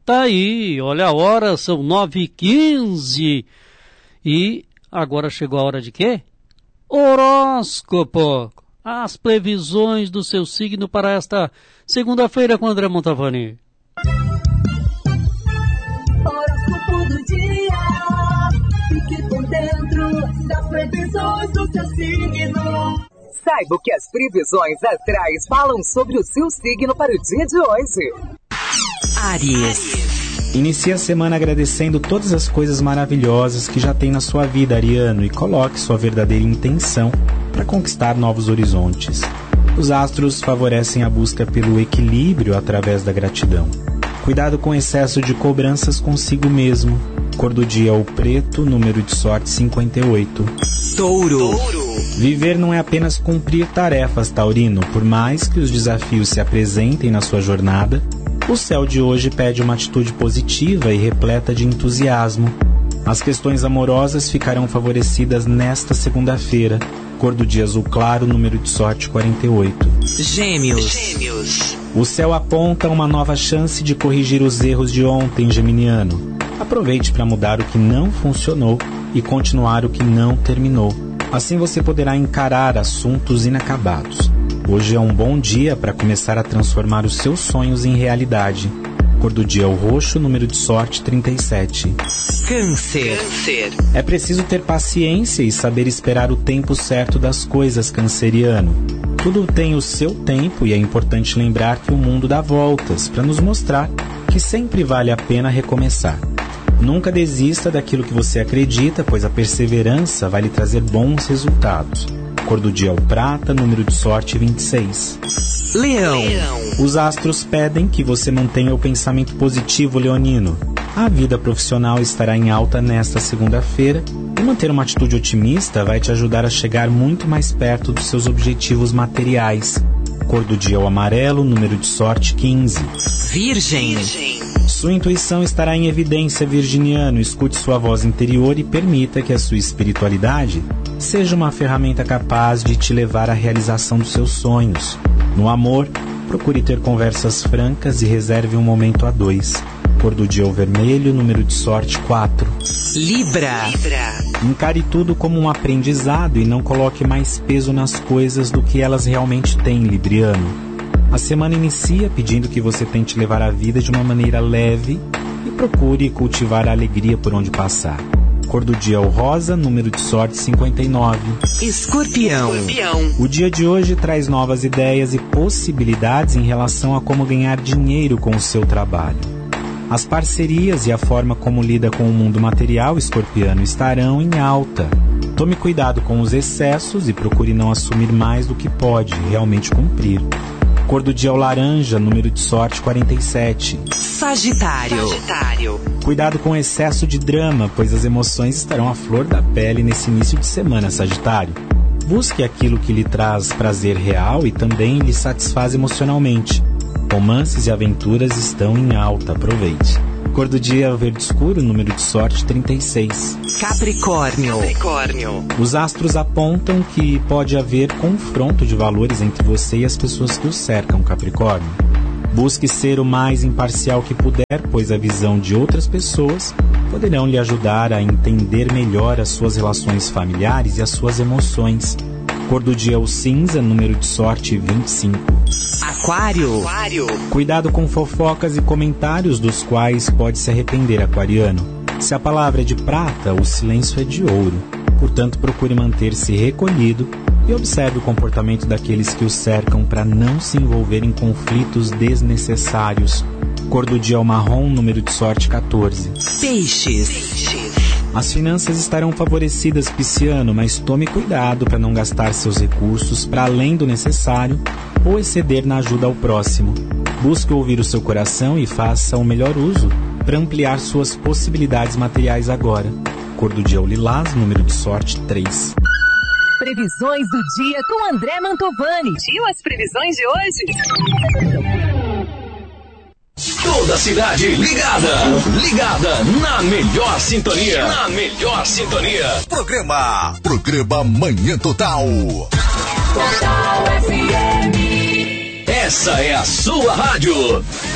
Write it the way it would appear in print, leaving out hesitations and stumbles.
Tá aí, olha a hora, são 9h15. E agora chegou a hora de quê? Horóscopo. As previsões do seu signo para esta segunda-feira com André Montavani. Horóscopo do dia. Fique por dentro das previsões do seu signo. Saiba o que as previsões astrais falam sobre o seu signo para o dia de hoje. Áries. Inicie a semana agradecendo todas as coisas maravilhosas que já tem na sua vida, ariano, e coloque sua verdadeira intenção para conquistar novos horizontes. Os astros favorecem a busca pelo equilíbrio através da gratidão. Cuidado com excesso de cobranças consigo mesmo. Cor do dia o preto, número de sorte 58. Touro. Viver não é apenas cumprir tarefas, taurino. Por mais que os desafios se apresentem na sua jornada, o céu de hoje pede uma atitude positiva e repleta de entusiasmo. As questões amorosas ficarão favorecidas nesta segunda-feira. Cor do dia azul claro, número de sorte 48. Gêmeos. O céu aponta uma nova chance de corrigir os erros de ontem, geminiano. Aproveite para mudar o que não funcionou e continuar o que não terminou. Assim você poderá encarar assuntos inacabados. Hoje é um bom dia para começar a transformar os seus sonhos em realidade. Cor do dia o roxo, número de sorte 37. Câncer. É preciso ter paciência e saber esperar o tempo certo das coisas, canceriano. Tudo tem o seu tempo e é importante lembrar que o mundo dá voltas para nos mostrar que sempre vale a pena recomeçar. Nunca desista daquilo que você acredita, pois a perseverança vai lhe trazer bons resultados. Cor do dia o prata, número de sorte 26. Leão. Os astros pedem que você mantenha o pensamento positivo, leonino. A vida profissional estará em alta nesta segunda-feira e manter uma atitude otimista vai te ajudar a chegar muito mais perto dos seus objetivos materiais. Cor do dia o amarelo, número de sorte 15. Virgem. Sua intuição estará em evidência, virginiano. Escute sua voz interior e permita que a sua espiritualidade seja uma ferramenta capaz de te levar à realização dos seus sonhos. No amor, procure ter conversas francas e reserve um momento a dois. Cor do dia o vermelho, número de sorte 4. Libra. Encare tudo como um aprendizado e não coloque mais peso nas coisas do que elas realmente têm, libriano. A semana inicia pedindo que você tente levar a vida de uma maneira leve e procure cultivar a alegria por onde passar. Cor do dia o rosa, número de sorte 59. Escorpião. O dia de hoje traz novas ideias e possibilidades em relação a como ganhar dinheiro com o seu trabalho. As parcerias e a forma como lida com o mundo material, escorpiano, estarão em alta. Tome cuidado com os excessos e procure não assumir mais do que pode realmente cumprir. Cor do dia o laranja, número de sorte 47. Sagitário. Cuidado com o excesso de drama, pois as emoções estarão à flor da pele nesse início de semana, Sagitário. Busque aquilo que lhe traz prazer real e também lhe satisfaz emocionalmente. Romances e aventuras estão em alta, aproveite. Cor do dia verde escuro, número de sorte 36. Capricórnio. Os astros apontam que pode haver confronto de valores entre você e as pessoas que o cercam, Capricórnio. Busque ser o mais imparcial que puder, pois a visão de outras pessoas poderão lhe ajudar a entender melhor as suas relações familiares e as suas emoções. Cor do dia o cinza, número de sorte 25. Aquário. Cuidado com fofocas e comentários dos quais pode se arrepender, aquariano. Se a palavra é de prata, o silêncio é de ouro. Portanto, procure manter-se recolhido e observe o comportamento daqueles que o cercam para não se envolver em conflitos desnecessários. Cor do dia o marrom, número de sorte 14. Peixes. As finanças estarão favorecidas, pisciano, mas tome cuidado para não gastar seus recursos para além do necessário ou exceder na ajuda ao próximo. Busque ouvir o seu coração e faça o melhor uso para ampliar suas possibilidades materiais agora. Cor do dia o lilás, número de sorte 3. Previsões do dia com André Mantovani. E as previsões de hoje? Toda a cidade ligada na melhor sintonia. Programa Manhã Total. Total FM. Essa é a sua rádio.